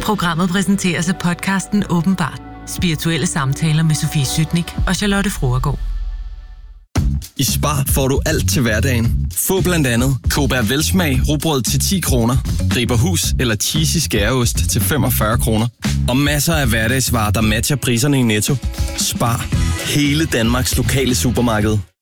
Programmet præsenteres af podcasten Åbenbart. Spirituelle samtaler med Sofie Sytnik og Charlotte Fruergaard. I Spar får du alt til hverdagen. Få blandt andet Cobra Velsmag rugbrød til 10 kroner, Riberhus eller cheesy skæreost til 45 kroner. Og masser af hverdagsvarer, der matcher priserne i Netto. Spar. Hele Danmarks lokale supermarked.